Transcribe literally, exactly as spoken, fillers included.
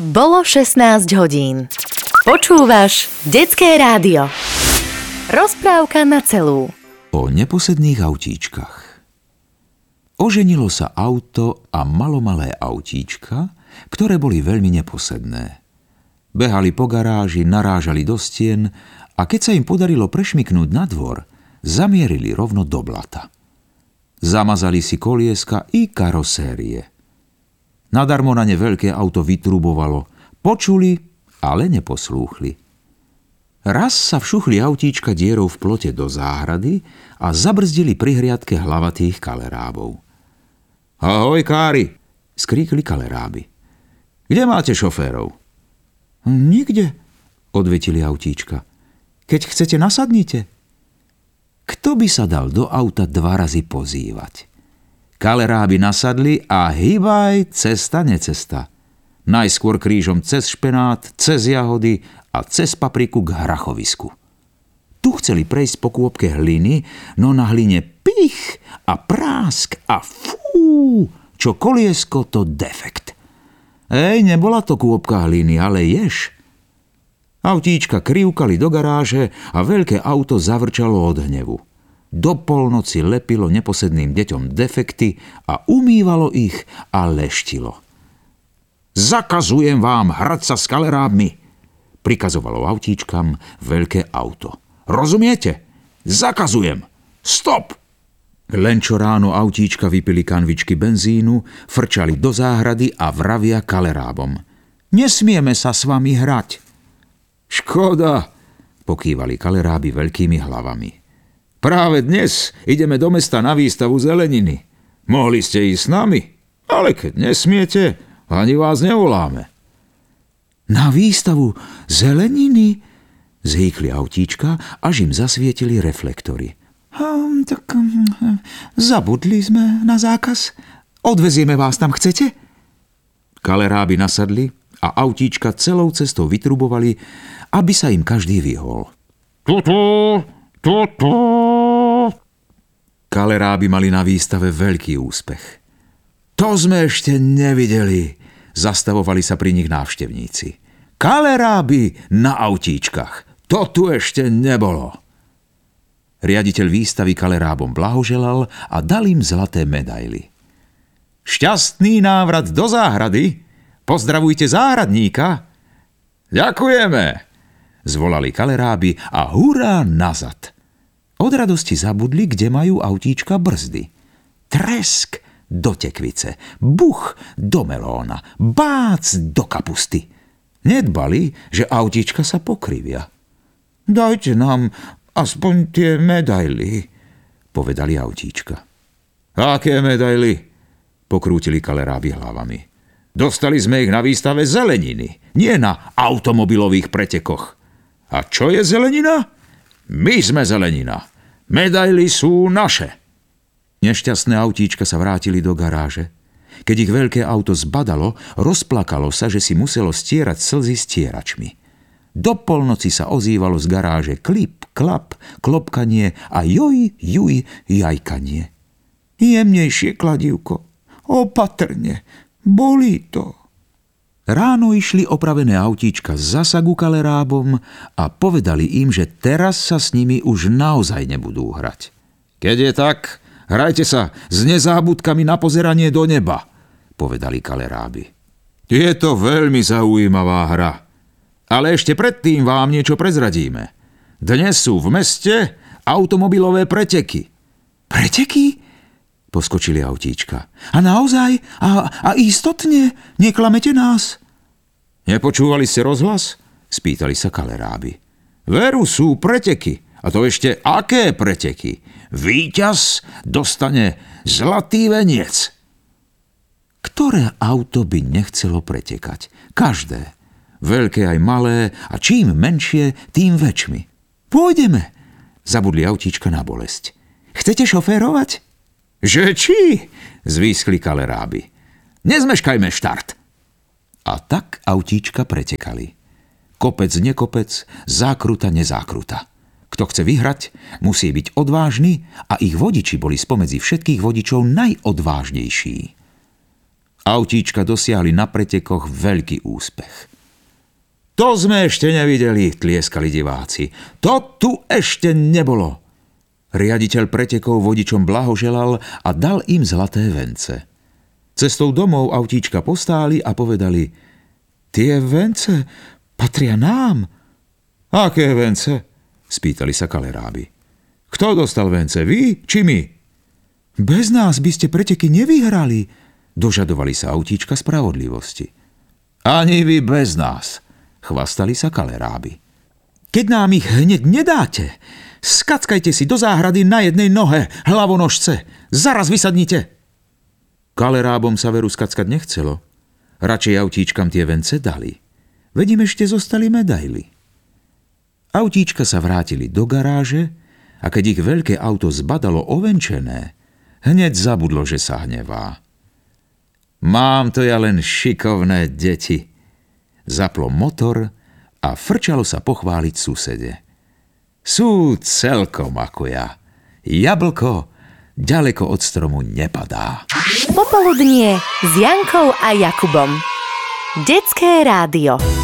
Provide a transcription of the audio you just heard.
Bolo šestnásť hodín. Počúvaš Detské rádio. Rozprávka na celú. O neposedných autíčkach. Oženilo sa auto a malomalé autíčka, ktoré boli veľmi neposedné. Behali po garáži, narážali do stien a keď sa im podarilo prešmyknúť na dvor, zamierili rovno do blata. Zamazali si kolieska i karosérie. Nadarmo na ne veľké auto vytrubovalo. Počuli, ale neposlúchli. Raz sa všuchli autíčka dierou v plote do záhrady a zabrzdili pri hriadke hlavatých kalerábov. Ahoj, kári, skríkli kaleráby. Kde máte šoférov? Nikde, odvetili autíčka. Keď chcete, nasadnite. Kto by sa dal do auta dva razy pozývať? Kaleráby nasadli a hýbaj, cesta necesta. Najskôr krížom cez špenát, cez jahody a cez papriku k hrachovisku. Tu chceli prejsť po kôpke hliny, no na hline pich a prásk a fú, čo koliesko, to defekt. Ej, nebola to kôpka hliny, ale jež. Autíčka krivkali do garáže a veľké auto zavrčalo od hnevu. Do polnoci lepilo neposedným deťom defekty a umývalo ich a leštilo. Zakazujem vám hrať sa s kalerábmi, prikazovalo autíčkam veľké auto. Rozumiete? Zakazujem. Stop! Len čo ráno autíčka vypili kanvičky benzínu, frčali do záhrady a vravia kalerábom. Nesmieme sa s vami hrať. Škoda, pokývali kaleráby veľkými hlavami. Práve dnes ideme do mesta na výstavu zeleniny. Mohli ste ísť s nami, ale keď nesmiete, ani vás nevoláme. Na výstavu zeleniny? Zhýkli autíčka, až im zasvietili reflektory. Hm, tak hm, zabudli sme na zákaz. Odvezieme vás tam, chcete? Kaleráby nasadli a autíčka celou cestou vytrubovali, aby sa im každý vyhol. Tutu, tutu. Kaleráby mali na výstave veľký úspech. To sme ešte nevideli, zastavovali sa pri nich návštevníci. Kaleráby na autíčkach, to tu ešte nebolo. Riaditeľ výstavy kalerábom blahoželal a dal im zlaté medaily. Šťastný návrat do záhrady, pozdravujte záhradníka. Ďakujeme, zvolali kaleráby a hurá nazad. Od radosti zabudli, kde majú autíčka brzdy. Tresk do tekvice, buch do melóna, bác do kapusty. Nedbali, že autíčka sa pokrivia. Dajte nám aspoň tie medaily, povedali autíčka. Aké medaily? Pokrútili kaleráby hlavami. Dostali sme ich na výstave zeleniny, nie na automobilových pretekoch. A čo je zelenina? My sme zelenina. Medaily sú naše. Nešťastné autíčka sa vrátili do garáže. Keď ich veľké auto zbadalo, rozplakalo sa, že si muselo stierať slzy stieračmi. Do polnoci sa ozývalo z garáže klip, klap, klopkanie a joj, juj, jajkanie. Jemnejšie, kladívko, opatrne, bolí to. Ráno išli opravené autíčka zasa ku kalerábom a povedali im, že teraz sa s nimi už naozaj nebudú hrať. Keď je tak, hrajte sa s nezábudkami na pozeranie do neba, povedali kaleráby. Je to veľmi zaujímavá hra, ale ešte predtým vám niečo prezradíme. Dnes sú v meste automobilové preteky. Preteky? Poskočili autíčka. A naozaj? A, a istotne? Neklamete nás? Nepočúvali ste rozhlas? Spýtali sa kaleráby. Veru, sú preteky. A to ešte aké preteky? Víťaz dostane zlatý veniec. Ktoré auto by nechcelo pretekať? Každé. Veľké aj malé a čím menšie, tým väčšmi. Pôjdeme, zabudli autíčka na bolesť. Chcete šoférovať? Že či? Zvýskli kaleráby. Nezmeškajme štart. A tak autíčka pretekali. Kopec nekopec, zákruta nezákruta. Kto chce vyhrať, musí byť odvážny a ich vodiči boli spomedzi všetkých vodičov najodvážnejší. Autíčka dosiahli na pretekoch veľký úspech. To sme ešte nevideli, tlieskali diváci. To tu ešte nebolo. Riaditeľ pretekov vodičom blahoželal a dal im zlaté vence. Cestou domov autíčka postáli a povedali: Tie vence patria nám. Aké vence? Spýtali sa kalerábi. Kto dostal vence, vy či my? Bez nás by ste preteky nevyhrali, dožadovali sa autíčka spravodlivosti. Ani vy bez nás, chvastali sa kalerábi. Keď nám ich hneď nedáte, skackajte si do záhrady na jednej nohe, hlavonožce, zaraz vysadnite. Kalerábom sa veru skackať nechcelo. Radšej autíčkam tie vence dali. Veď im ešte zostali medaily. Autíčka sa vrátili do garáže a keď ich veľké auto zbadalo ovenčené, hneď zabudlo, že sa hnevá. Mám to ja len šikovné deti. Zaplo motor a frčalo sa pochváliť susede. Sú celkom ako ja. Jablko ďaleko od stromu nepadá. Popoludnie s Jankou a Jakubom. Detské rádio.